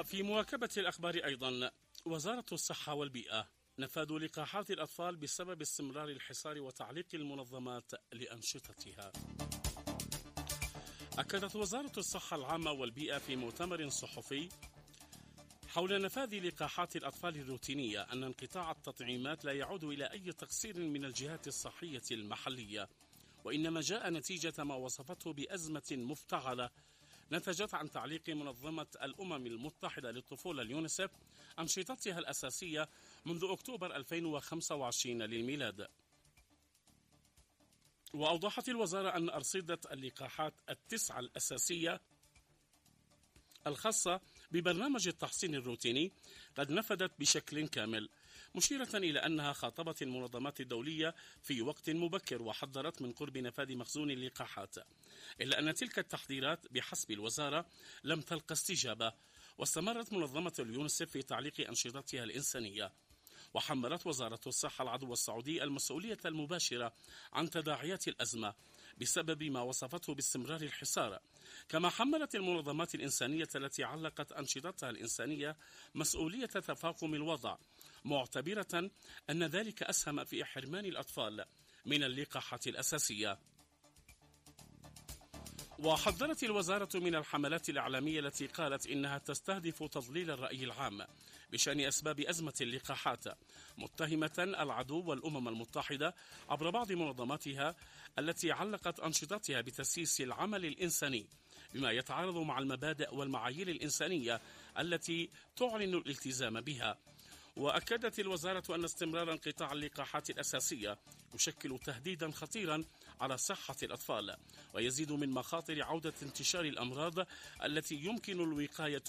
وفي مواكبة الأخبار أيضا، وزارة الصحة والبيئة نفاذ لقاحات الأطفال بسبب استمرار الحصار وتعليق المنظمات لأنشطتها. أكدت وزارة الصحة العامة والبيئة في مؤتمر صحفي حول نفاذ لقاحات الأطفال الروتينية أن انقطاع التطعيمات لا يعود إلى أي تقصير من الجهات الصحية المحلية، وإنما جاء نتيجة ما وصفته بأزمة مفتعلة نتجت عن تعليق منظمة الأمم المتحدة للطفولة اليونيسف أنشطتها الأساسية منذ أكتوبر 2025 للميلاد. وأوضحت الوزارة أن أرصدة اللقاحات التسعة الأساسية الخاصة ببرنامج التحصين الروتيني قد نفذت بشكل كامل، مشيرة إلى أنها خاطبت المنظمات الدولية في وقت مبكر وحذرت من قرب نفاذ مخزون اللقاحات، إلا أن تلك التحذيرات بحسب الوزارة لم تلقى استجابة، واستمرت منظمة اليونيسف في تعليق أنشطتها الإنسانية. وحملت وزارة الصحة العدو السعودي المسؤولية المباشرة عن تداعيات الأزمة بسبب ما وصفته باستمرار الحصار، كما حملت المنظمات الإنسانية التي علقت أنشطتها الإنسانية مسؤولية تفاقم الوضع، معتبرة أن ذلك أسهم في حرمان الأطفال من اللقاحات الأساسية. وحذرت الوزارة من الحملات الإعلامية التي قالت إنها تستهدف تضليل الرأي العام بشأن أسباب أزمة اللقاحات، متهمة العدو والأمم المتحدة عبر بعض منظماتها التي علقت أنشطتها بتسييس العمل الإنساني، بما يتعارض مع المبادئ والمعايير الإنسانية التي تعلن الالتزام بها. وأكدت الوزارة أن استمرار انقطاع اللقاحات الأساسية يشكل تهديدا خطيرا على صحة الأطفال، ويزيد من مخاطر عودة انتشار الأمراض التي يمكن الوقاية